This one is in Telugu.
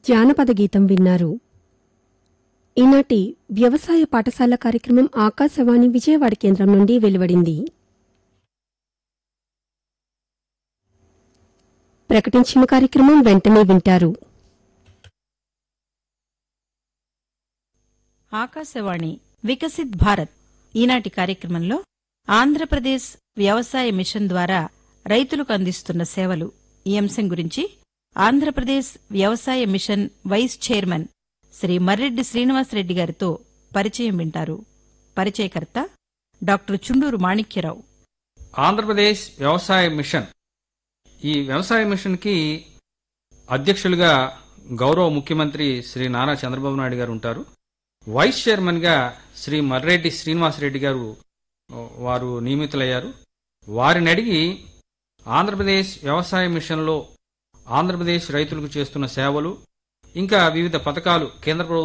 జానపద గీతం విన్నారు. ఈనాటి వ్యవసాయ పాఠశాల కార్యక్రమం ఆకాశవాణి విజయవాడ కేంద్రం నుండి వెలువడింది. ప్రకటించిన కార్యక్రమం వెంటనే వింటారు. ఆకాశవాణి వికసిత్ భారత్ ఈనాటి కార్యక్రమంలో ఆంధ్రప్రదేశ్ వ్యవసాయ మిషన్ ద్వారా రైతులకు అందిస్తున్న సేవలు ఈ అంశం గురించి ఆంధ్రప్రదేశ్ వ్యవసాయ machine vice chairman Shri Marreddy Srinivasa Reddy గారితో పరిచయం వింటారు. పరిచయకర్త డాక్టర్ చుండూరు మాణిక్యరావు. ఆంధ్రప్రదేశ్ వ్యవసాయ మిషన్, ఈ వ్యవసాయ మిషన్కి అధ్యక్షులుగా గౌరవ ముఖ్యమంత్రి శ్రీ నారా చంద్రబాబు నాయుడు గారు ఉంటారు. వైస్ చైర్మన్గా శ్రీ మర్రెడ్డి శ్రీనివాసరెడ్డి గారు వారు నియమితులయ్యారు. వారిని అడిగి ఆంధ్రప్రదేశ్ వ్యవసాయ మిషన్లో ఆంధ్రప్రదేశ్ రైతులకు చేస్తున్న సేవలు, ఇంకా వివిధ పథకాలు కేంద్ర ప్రభుత్వం